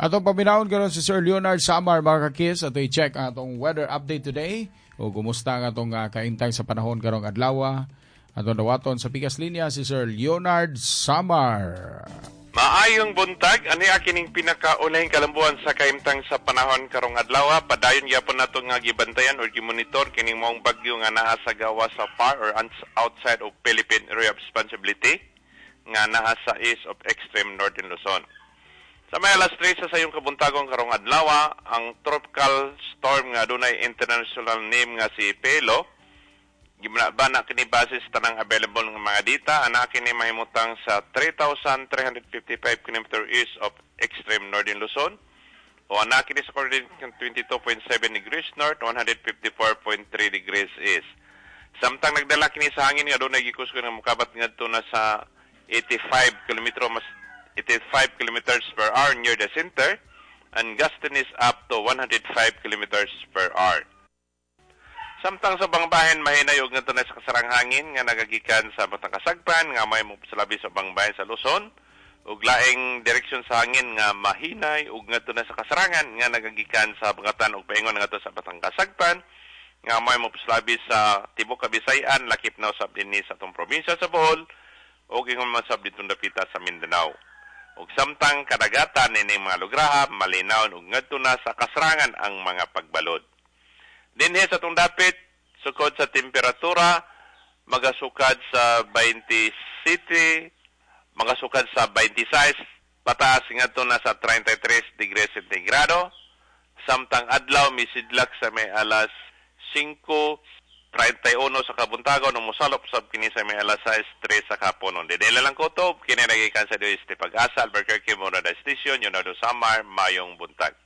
Atong paminawon karon si Sir Leonard Samar, mga kakis, ato i-check ang atong weather update today. O kumusta ang atong kaintang sa panahon karong adlaw. Atong dawaton sa pikas linya si Sir Leonard Samar. Maayong buntag, ani akining pinakaunahing kalambuan sa kaimtang sa panahon karong adlaw. Padayon gyapon nato nga gibantayan or gimonitor kining maong bagyo nga naa sa gawa sa far or outside of Philippine Area of Responsibility nga naa sa east of extreme northern Luzon. Sa may alas 3 sa sayong kabuntagong karong adlaw, ang tropical storm nga dunay international name nga si Pelo, gibana kini basis tanang available nga mga data, ana kini mahimutang sa 3,355 km east of extreme northern Luzon, o ana kini sa coordinate 22.7 degrees north, 154.3 degrees east. Samtang nagdala kini sa hangin nga dunay gikusgon nga mokabat ngadto na sa 85 kilometers per hour near the center, and gusting is up to 105 kilometers per hour. Samtang sa bangbahen mahinayog nga tunay sa kasarang hangin nga nagagikan sa Batang Kasagpan nga may mupasalabi sa bangbahen sa Luzon, ug laing direksyon sa hangin nga mahinay ug nga tunay sa kasarangan nga nagagikan sa Bangatan ug paingon nga sa Batang Kasagpan nga may mupasalabi sa Tibok Kabisayan, lakip na usab dinhi sa atong probinsya sa Bohol ug ingon man sab ditong dapita sa Mindanao. Ug samtang kadagatan ini mga lugraha malinaw ug ngadto na sa kasarangan ang mga pagbalod. Dinhi sa atong dapit sukod sa temperatura magasukad sa 27, magasukad sa 26, pataas ngadto na sa 33 degrees centigrado. Samtang adlaw misidlak sa may alas 5:31 sa kabuntagon ug mosalop sab kini sa may alas 6:03 sa kaponon. Didela lang ko to kini nagikan sa Pag-asa Albuquerque Morada Station, Leonardo Samar, mayong buntag.